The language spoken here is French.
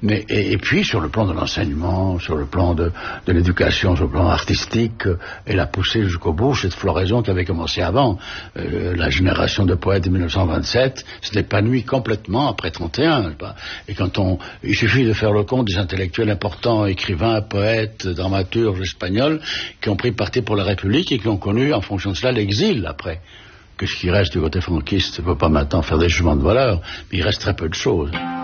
Et puis sur le plan de l'enseignement, sur le plan de l'éducation, sur le plan artistique, elle a poussé jusqu'au bout cette floraison qui avait commencé avant. La génération de poètes de 1927 s'est épanouie complètement après 31. Et il suffit de faire le compte des intellectuels importants, écrivains, poètes, dramaturges espagnols, qui ont pris parti pour la République et qui ont connu, en fonction de cela, l'exil après. Que ce qui reste du côté franquiste ne peut pas maintenant faire des jugements de valeur, mais il reste très peu de choses.